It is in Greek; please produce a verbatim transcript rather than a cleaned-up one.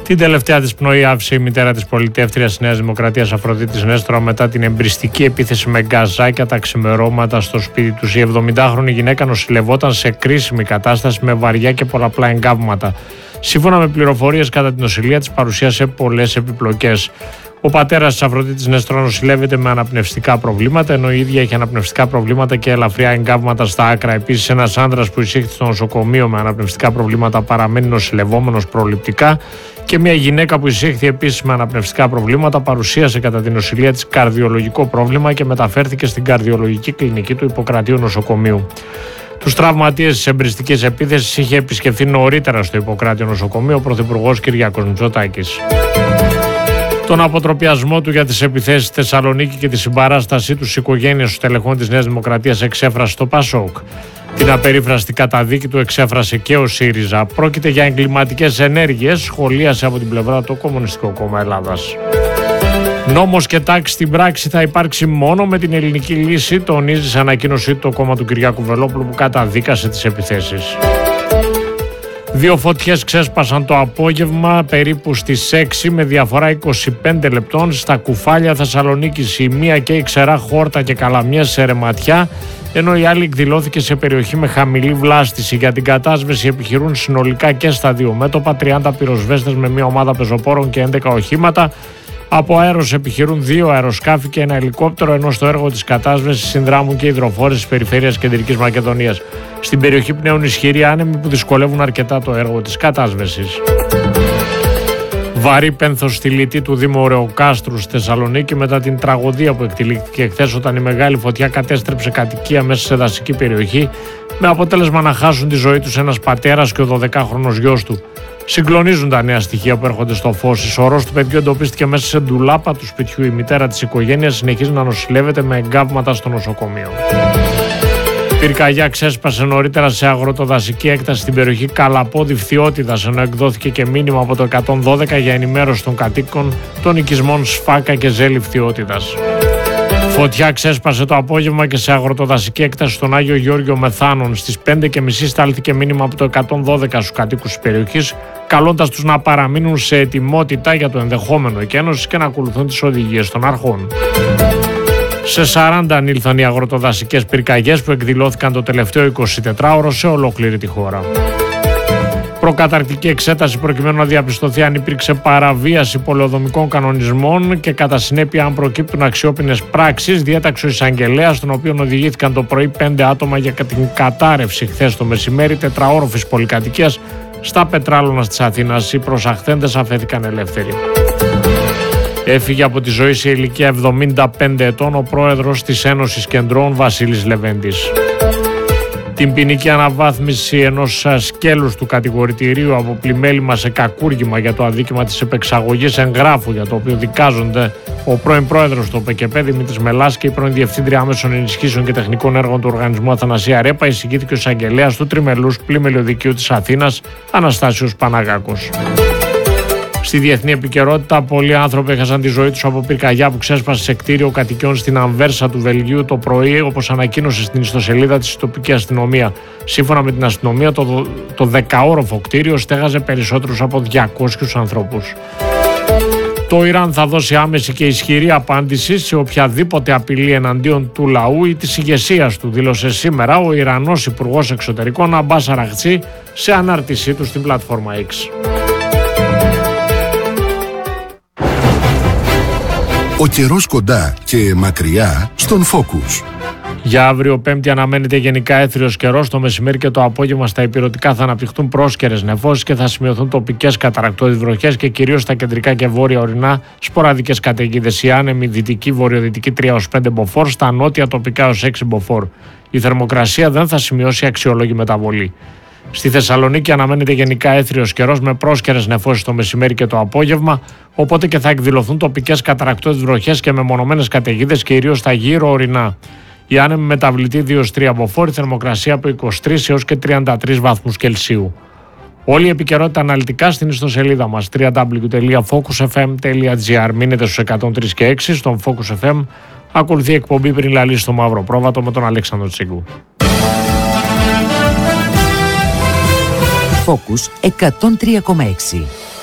Την τελευταία της πνοή άφησε η μητέρα της πολιτεύτριας της Νέας Δημοκρατίας Αφροδίτης Νέστρο μετά την εμπριστική επίθεση με γκαζάκια τα ξημερώματα στο σπίτι τους. Η εβδομηντάχρονη γυναίκα νοσηλευόταν σε κρίσιμη κατάσταση με βαριά και πολλαπλά εγκάβματα. Σύμφωνα με πληροφορίες, κατά την νοσηλεία της παρουσίασε πολλές επιπλοκές. Ο πατέρας της Αφροδίτης Νέστρο νοσηλεύεται με αναπνευστικά προβλήματα, ενώ η ίδια έχει αναπνευστικά προβλήματα και ελαφριά εγκάβματα στα άκρα. Επίσης, ένας άνδρας που εισήχθη στο νοσοκομείο με αναπνευστικά προβλήματα παραμένει νοσηλευόμενος προληπτικά και μια γυναίκα που εισήχθη επίσης με αναπνευστικά προβλήματα παρουσίασε κατά την νοσηλεία της καρδιολογικό πρόβλημα και μεταφέρθηκε στην καρδιολογική κλινική του Ιπποκρατείου νοσοκομείου. Τους τραυματίες της εμπριστικής επίθεσης είχε επισκεφθεί νωρίτερα στο Ιπποκράτιο νοσοκομείο ο Πρωθυπουργός Κυριάκος Μητσοτάκης. Τον αποτροπιασμό του για τις επιθέσεις στη Θεσσαλονίκη και τη συμπαράστασή του στις οικογένειες των στελεχών της Νέας Δημοκρατίας εξέφρασε το ΠΑΣΟΚ. Την απερίφραστη καταδίκη του εξέφρασε και ο ΣΥΡΙΖΑ. Πρόκειται για εγκληματικές ενέργειες, σχολίασε από την πλευρά του Κομμουνιστικό Κόμμα Ελλάδας. Νόμος και τάξη στην πράξη θα υπάρξει μόνο με την ελληνική λύση, τονίζει σε ανακοίνωσή του το κόμμα του Κυριάκου Βελόπουλου που καταδίκασε τις επιθέσεις. Δύο φωτιές ξέσπασαν το απόγευμα περίπου στις έξι με διαφορά είκοσι πέντε λεπτών στα Κουφάλια Θεσσαλονίκης. Η μία καίει ξερά χόρτα και καλαμιές σε ρεματιά, ενώ η άλλη εκδηλώθηκε σε περιοχή με χαμηλή βλάστηση. Για την κατάσβεση επιχειρούν συνολικά και στα δύο μέτωπα τριάντα πυροσβέστες με μια ομάδα πεζοπόρων και έντεκα οχήματα. Από αέρος επιχειρούν δύο αεροσκάφη και ένα ελικόπτερο, ενώ στο έργο της κατάσβεσης συνδράμουν και υδροφόρες της περιφέρειας Κεντρικής Μακεδονίας. Στην περιοχή πνέουν ισχυροί άνεμοι που δυσκολεύουν αρκετά το έργο της κατάσβεσης. Βαρύ πένθος στη λιτή του Δήμου Ωρεοκάστρου στη Θεσσαλονίκη μετά την τραγωδία που εκτελήθηκε χθες όταν η μεγάλη φωτιά κατέστρεψε κατοικία μέσα σε δασική περιοχή, με αποτέλεσμα να χάσουν τη ζωή τους ένας πατέρας και ο δωδεκάχρονος γιος του. Συγκλονίζουν τα νέα στοιχεία που έρχονται στο φως. Η σωρός του παιδιού εντοπίστηκε μέσα σε ντουλάπα του σπιτιού. Η μητέρα της οικογένειας συνεχίζει να νοσηλεύεται με εγκάβματα στο νοσοκομείο. Πυρκαγιά ξέσπασε νωρίτερα σε αγροτοδασική έκταση στην περιοχή Καλαπόδη Φθιώτιδας, ενώ εκδόθηκε και μήνυμα από το εκατόν δώδεκα για ενημέρωση των κατοίκων των οικισμών Σφάκα και Ζέλη Φθιώτιδας. Φωτιά ξέσπασε το απόγευμα και σε αγροτοδασική έκταση στον Άγιο Γεώργιο Μεθάνων. Στις πέντε και μισή στάλθηκε μήνυμα από το εκατόν δώδεκα στους κατοίκους της περιοχής, καλώντας τους να παραμείνουν σε ετοιμότητα για το ενδεχόμενο εκένωσης και να ακολουθούν τις οδηγίες των αρχών. Σε σαράντα ανήλθαν οι αγροτοδασικές πυρκαγιές που εκδηλώθηκαν το τελευταίο εικοσιτετράωρο σε ολόκληρη τη χώρα. Προκαταρκτική εξέταση προκειμένου να διαπιστωθεί αν υπήρξε παραβίαση πολεοδομικών κανονισμών και κατά συνέπεια αν προκύπτουν αξιόπινες πράξεις, διέταξε ο εισαγγελέας, τον οποίο οδηγήθηκαν το πρωί πέντε άτομα για την κατάρρευση χθες το μεσημέρι τετραόροφης πολυκατοικίας στα Πετράλωνα της Αθήνας. Οι προσαχθέντες αφέθηκαν ελεύθεροι. Έφυγε από τη ζωή σε ηλικία εβδομήντα πέντε ετών ο πρόεδρος της Ένωσης Κεντρών Βασίλης Λεβέντης. Την ποινική αναβάθμιση ενός σκέλους του κατηγορητηρίου από πλημέλημα σε κακούργημα για το αδίκημα της επεξαγωγής εγγράφου, για το οποίο δικάζονται ο πρώην πρόεδρος του ΟΠΕΚΕΠΕ Δημήτρης Μελάς και η πρώην διευθύντρια άμεσων ενισχύσεων και τεχνικών έργων του οργανισμού Αθανασία Ρέπα, εισηγήθηκε ο εισαγγελέας του Τριμελούς Πλημελιωδικείου Δικαίου της Αθήνας Αναστάσιος Παναγάκος. Στη διεθνή επικαιρότητα, πολλοί άνθρωποι έχασαν τη ζωή τους από πυρκαγιά που ξέσπασε σε κτίριο κατοικιών στην Αμβέρσα του Βελγίου το πρωί, όπως ανακοίνωσε στην ιστοσελίδα της η τοπική αστυνομία. Σύμφωνα με την αστυνομία, το, το δεκαόροφο κτίριο στέγαζε περισσότερους από διακόσιους ανθρώπους. Το Ιράν θα δώσει άμεση και ισχυρή απάντηση σε οποιαδήποτε απειλή εναντίον του λαού ή της ηγεσίας του, δήλωσε σήμερα ο Ιρανός Υπουργός Εξωτερικών Αμπάς Αραχτσί σε ανάρτησή του στην πλατφόρμα X. Ο καιρός κοντά και μακριά στον Focus. Για αύριο Πέμπτη αναμένεται γενικά έθριος καιρός. Το μεσημέρι και το απόγευμα στα ηπειρωτικά θα αναπτυχθούν πρόσκαιρες νεφώσεις και θα σημειωθούν τοπικές καταρρακτώδεις βροχές και κυρίως στα κεντρικά και βόρεια ορεινά σποραδικές καταιγίδες. Οι άνεμοι δυτική βορειοδυτική τρία έως πέντε μποφόρ, στα νότια τοπικά έως έξι μποφόρ. Η θερμοκρασία δεν θα σημειώσει αξιολόγη μεταβολή. Στη Θεσσαλονίκη αναμένεται γενικά έθριος καιρός με πρόσκαιρες νεφώσεις το μεσημέρι και το απόγευμα, οπότε και θα εκδηλωθούν τοπικές καταρρακτώδεις βροχές και μεμονωμένες καταιγίδες κυρίως στα γύρω ορεινά. Η άνεμη μεταβλητή δύο έως τρία μποφόρ, θερμοκρασία από είκοσι τρεις έως και τριάντα τρεις βαθμούς Κελσίου. Όλη η επικαιρότητα αναλυτικά στην ιστοσελίδα μας double-u double-u double-u τελεία focus f m τελεία g r. Μείνετε στους εκατόν τρία και έξι. Στον Focus εφ εμ ακολουθεί η εκπομπή Πριν λαλείς στο Μαύρο Πρόβατο με τον Αλέξανδρο Τσίγκου. Focus εκατόν τρία κόμμα έξι.